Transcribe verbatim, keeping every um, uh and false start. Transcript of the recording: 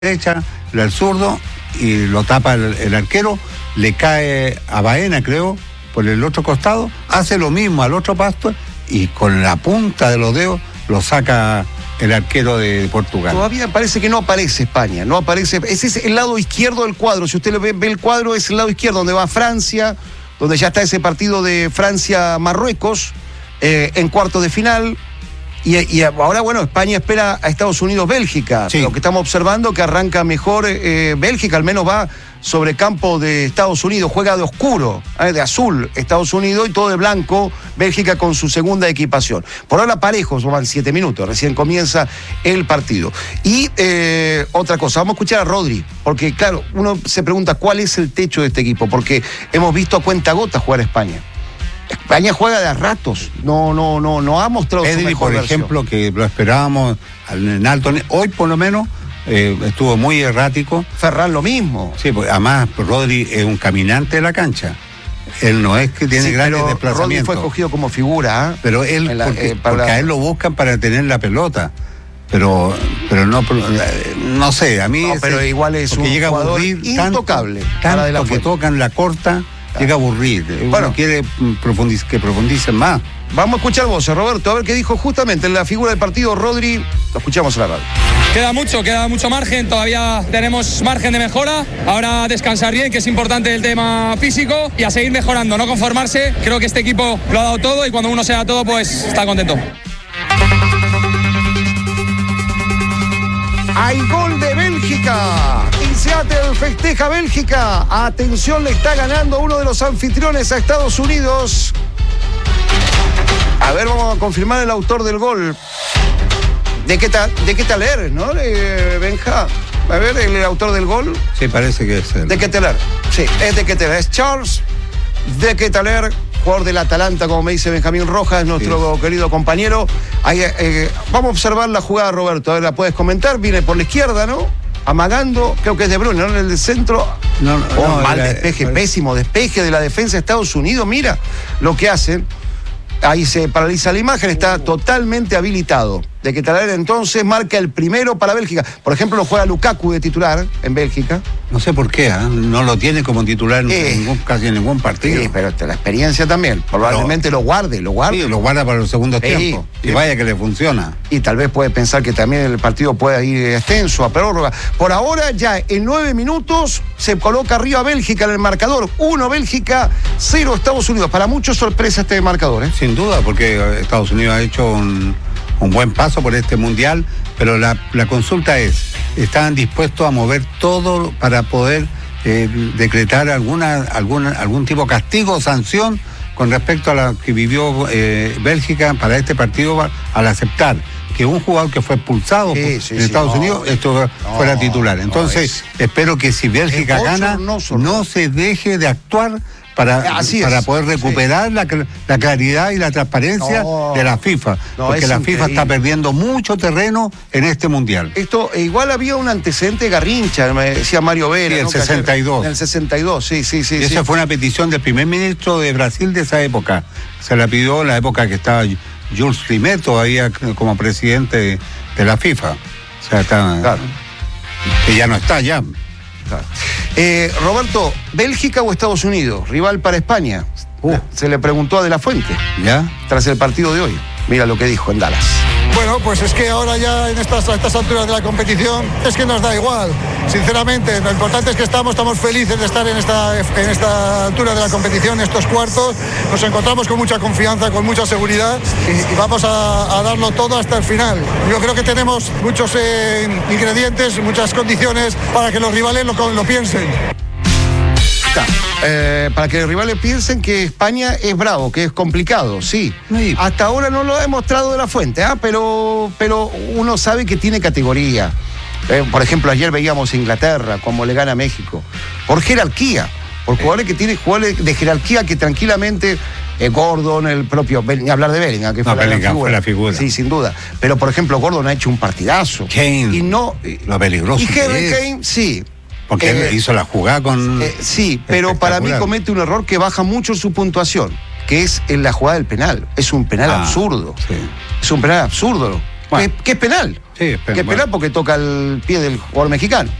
derecha, el zurdo, y lo tapa el, el arquero, le cae a Baena, creo, por el otro costado, hace lo mismo al otro pasto y con la punta de los dedos lo saca el arquero de Portugal. Todavía parece que no aparece España, no aparece, ese es el lado izquierdo del cuadro, si usted ve, ve el cuadro es el lado izquierdo, donde va Francia, donde ya está ese partido de Francia-Marruecos, eh, en cuartos de final. Y, y ahora, bueno, España espera a Estados Unidos-Bélgica. Sí. Lo que estamos observando que arranca mejor eh, Bélgica, al menos va sobre campo de Estados Unidos, juega de oscuro, eh, de azul Estados Unidos y todo de blanco Bélgica con su segunda equipación. Por ahora parejos, van siete minutos, recién comienza el partido. Y eh, otra cosa, vamos a escuchar a Rodri, porque claro, uno se pregunta cuál es el techo de este equipo, porque hemos visto a cuentagotas jugar a España. España juega de a ratos, no, no, no, no ha mostrado Edri, su mejor por versión. ejemplo, que lo esperábamos en alto, hoy por lo menos eh, estuvo muy errático. Ferran lo mismo. Sí, pues además Rodri es un caminante de la cancha. Él no es que tiene sí, grandes desplazamientos. Rodri fue escogido como figura. ¿eh? Pero él, la, porque, eh, para porque la... a él lo buscan para tener la pelota. Pero, pero no, no sé, a mí no, ese, pero igual es un llega jugador a aburrir intocable. Tanto, tanto que tocan la corta. Llega a aburrir. Bueno, uno quiere profundiz que profundicen más. Vamos a escuchar voces, Roberto, a ver qué dijo justamente en la figura del partido Rodri. Lo escuchamos en la radio. Queda mucho, queda mucho margen, todavía tenemos margen de mejora. Ahora descansar bien, que es importante el tema físico, y a seguir mejorando, no conformarse. Creo que este equipo lo ha dado todo y cuando uno se da todo, pues está contento. Hay gol de Bélgica. Y Seattle festeja Bélgica. Atención, le está ganando uno de los anfitriones a Estados Unidos. A ver, vamos a confirmar el autor del gol. ¿De qué tal, de qué tal eres, no, eh, Benja? A ver, el autor del gol. Sí, parece que es él. De Ketelaere. Sí, es de Ketelaere. Es Charles de Ketelaere, jugador del Atalanta, como me dice Benjamín Rojas, nuestro sí. querido compañero. Ahí, eh, vamos a observar la jugada, Roberto. A ver, la puedes comentar. Viene por la izquierda, ¿no? Amagando, creo que es De Bruyne, ¿no? En el centro. No, no, oh, no mal era, despeje, era... pésimo despeje de la defensa de Estados Unidos. Mira lo que hacen. Ahí se paraliza la imagen, está totalmente habilitado. De Ketelaere entonces marca el primero para Bélgica. Por ejemplo, lo juega Lukaku de titular en Bélgica. No sé por qué, ¿eh? No lo tiene como titular en eh, ningún, casi en ningún partido. Sí, pero la experiencia también. Probablemente pero, lo guarde, lo guarde. Sí, lo guarda para los segundos sí, tiempos. Y sí. Vaya que le funciona. Y tal vez puede pensar que también el partido pueda ir extenso, a prórroga. Por ahora, ya en nueve minutos, se coloca arriba Bélgica en el marcador. Uno Bélgica, cero Estados Unidos. Para muchos sorpresa este marcador, ¿eh? Sin duda, porque Estados Unidos ha hecho un... un buen paso por este mundial, pero la, la consulta es, ¿estaban dispuestos a mover todo para poder eh, decretar alguna, alguna, algún tipo de castigo o sanción con respecto a lo que vivió eh, Bélgica para este partido al aceptar que un jugador que fue expulsado sí, por, sí, en sí, Estados no, Unidos esto no, fuera titular? Entonces, no, es, espero que si Bélgica gana, no se deje de actuar para, para poder recuperar sí. la, la claridad y la transparencia no, de la FIFA, no, porque la increíble. FIFA está perdiendo mucho terreno en este mundial. Esto, igual había un antecedente Garrincha, me decía Mario Vera. Sí, en el ¿no? sesenta y dos. En el sesenta y dos, sí, sí, sí. Y esa sí. fue una petición del primer ministro de Brasil de esa época. Se la pidió en la época que estaba Jules Rimet todavía como presidente de, de la FIFA. O sea, está, claro. que ya no está ya. Eh, Roberto, ¿Bélgica o Estados Unidos? Rival para España. Uh. Se le preguntó a De La Fuente. ¿Ya? Tras el partido de hoy. Mira lo que dijo en Dallas. Bueno, pues es que ahora ya en estas, a estas alturas de la competición es que nos da igual, sinceramente. Lo importante es que estamos, estamos felices de estar en esta, en esta altura de la competición, estos cuartos. Nos encontramos con mucha confianza, con mucha seguridad y, y vamos a, a darlo todo hasta el final. Yo creo que tenemos muchos eh, ingredientes, muchas condiciones para que los rivales lo, lo piensen. Eh, para que los rivales piensen que España es bravo, que es complicado, sí. sí. Hasta ahora no lo ha demostrado De La Fuente, ¿eh? pero, pero uno sabe que tiene categoría. Eh, por ejemplo, ayer veíamos a Inglaterra, como le gana a México, por jerarquía, por sí. jugadores que tienen jugadores de jerarquía que tranquilamente... Eh, Gordon, el propio, ni hablar de Bellingham, que fue, no, la, Bellingham figura. fue la figura. Sí, sin duda. Pero, por ejemplo, Gordon ha hecho un partidazo. Kane, y no, lo peligroso y Harry Kane, sí. Porque eh, él hizo la jugada con... Eh, sí, pero para mí comete un error que baja mucho su puntuación, que es en la jugada del penal. Es un penal ah, absurdo. Sí. Es un penal absurdo. Bueno. ¿Qué, ¿Qué es penal? Sí, Sí, espero, que esperar bueno. porque toca el pie del jugador mexicano.